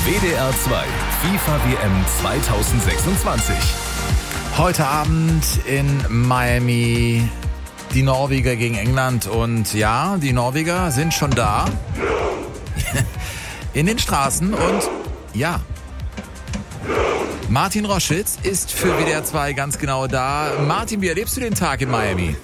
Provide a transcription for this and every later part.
WDR 2 FIFA WM 2026. Heute Abend in Miami die Norweger gegen England. Und ja, die Norweger sind schon da. In den Straßen. Und ja, Martin Roschitz ist für WDR 2 ganz genau da. Martin, wie erlebst du den Tag in Miami?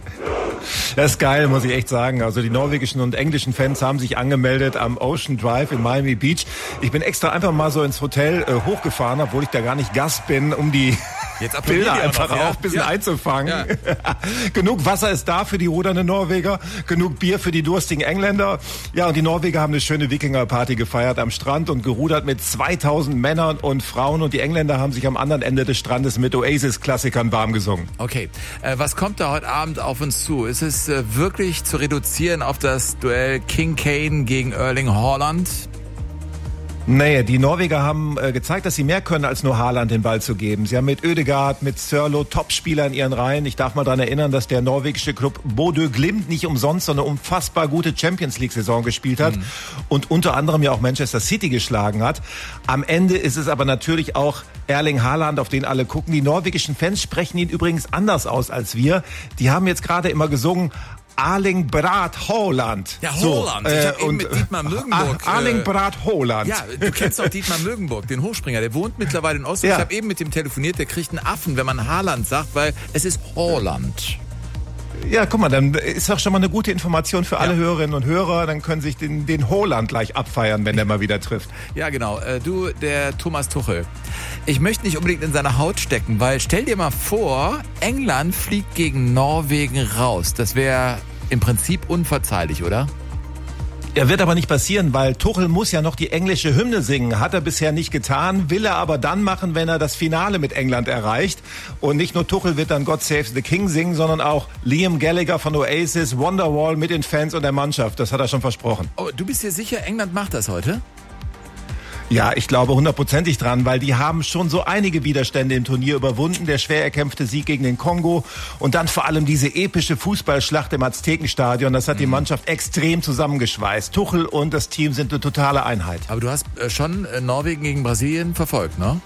Das ist geil, muss ich echt sagen. Also die norwegischen und englischen Fans haben sich angemeldet am Ocean Drive in Miami Beach. Ich bin extra einfach mal so ins Hotel hochgefahren, obwohl ich da gar nicht Gast bin, um die Bilder einfach auch ein bisschen einzufangen. Ja. Genug Wasser ist da für die rudernden Norweger, genug Bier für die durstigen Engländer. Ja, und die Norweger haben eine schöne Wikingerparty gefeiert am Strand und gerudert mit 2000 Männern und Frauen. Und die Engländer haben sich am anderen Ende des Strandes mit Oasis-Klassikern warm gesungen. Okay, was kommt da heute Abend auf uns zu? Ist es wirklich zu reduzieren auf das Duell King Kane gegen Erling Haaland? Nee, die Norweger haben gezeigt, dass sie mehr können, als nur Haaland den Ball zu geben. Sie haben mit Ødegaard, mit Sørloth Topspieler in ihren Reihen. Ich darf mal daran erinnern, dass der norwegische Club Bodø Glimt nicht umsonst so eine unfassbar gute Champions-League-Saison gespielt hat und unter anderem ja auch Manchester City geschlagen hat. Am Ende ist es aber natürlich auch Erling Haaland, auf den alle gucken. Die norwegischen Fans sprechen ihn übrigens anders aus als wir. Die haben jetzt gerade immer gesungen, Erling Braut Haaland. Ja, Haaland. Ich habe eben mit Dietmar Mögenburg. Erling Braut Haaland. Ja, du kennst doch Dietmar Mögenburg, den Hochspringer. Der wohnt mittlerweile in Oslo. Ja. Ich habe eben mit dem telefoniert. Der kriegt einen Affen, wenn man Haaland sagt, weil es ist Haaland. Ja, guck mal, dann ist doch schon mal eine gute Information für alle Hörerinnen und Hörer. Dann können sich den Haaland gleich abfeiern, wenn der mal wieder trifft. Ja, genau. Du, der Thomas Tuchel. Ich möchte nicht unbedingt in seine Haut stecken, weil stell dir mal vor, England fliegt gegen Norwegen raus. Das wäre im Prinzip unverzeihlich, oder? Er wird aber nicht passieren, weil Tuchel muss ja noch die englische Hymne singen. Hat er bisher nicht getan, will er aber dann machen, wenn er das Finale mit England erreicht. Und nicht nur Tuchel wird dann God Save the King singen, sondern auch Liam Gallagher von Oasis, Wonderwall mit den Fans und der Mannschaft. Das hat er schon versprochen. Oh, du bist dir sicher, England macht das heute? Ja, ich glaube 100%ig dran, weil die haben schon so einige Widerstände im Turnier überwunden. Der schwer erkämpfte Sieg gegen den Kongo und dann vor allem diese epische Fußballschlacht im Aztekenstadion. Das hat die Mannschaft extrem zusammengeschweißt. Tuchel und das Team sind eine totale Einheit. Aber du hast schon Norwegen gegen Brasilien verfolgt, ne?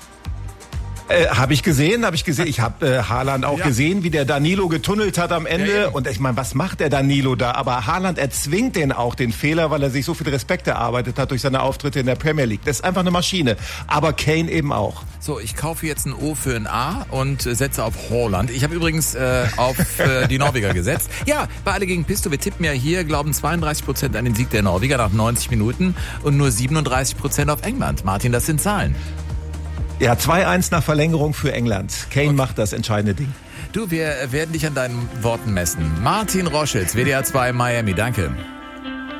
Habe ich gesehen. Ich habe Haaland auch gesehen, wie der Danilo getunnelt hat am Ende. Ja. Und ich meine, was macht der Danilo da? Aber Haaland erzwingt den auch, den Fehler, weil er sich so viel Respekt erarbeitet hat durch seine Auftritte in der Premier League. Das ist einfach eine Maschine. Aber Kane eben auch. So, ich kaufe jetzt ein O für ein A und setze auf Haaland. Ich habe übrigens auf die Norweger gesetzt. Ja, bei Alle gegen Pisto, wir tippen ja hier, glauben 32% an den Sieg der Norweger nach 90 Minuten und nur 37% auf England. Martin, das sind Zahlen. Ja, 2-1 nach Verlängerung für England. Kane macht das entscheidende Ding. Du, wir werden dich an deinen Worten messen. Martin Roschitz, WDR 2 Miami, danke.